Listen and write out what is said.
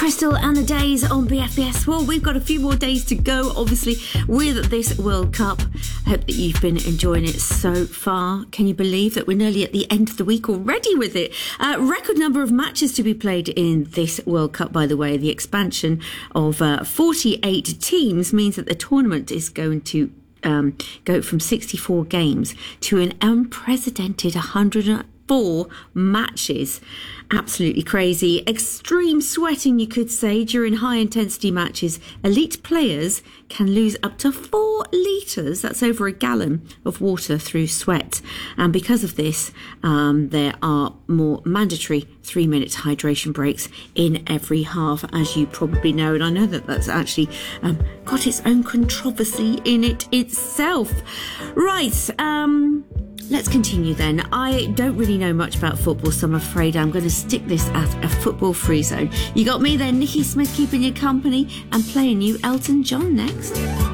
Crystal and the days on BFBS. Well, we've got a few more days to go, obviously, with this World Cup. I hope that you've been enjoying it so far. Can you believe that we're nearly at the end of the week already with it? Record number of matches to be played in this World Cup, by the way. The expansion of 48 teams means that the tournament is going to go from 64 games to an unprecedented 104 matches. Absolutely crazy. Extreme sweating, you could say, during high-intensity matches. Elite players can lose up to 4 litres, that's over a gallon, of water through sweat. And because of this, there are more mandatory 3-minute hydration breaks in every half, as you probably know. And I know that that's actually got its own controversy in it itself. Right, let's continue then. I don't really know much about football, so I'm afraid I'm going to stick this at a football-free zone. You got me there, Nikki Smith, keeping you company and playing you Elton John next.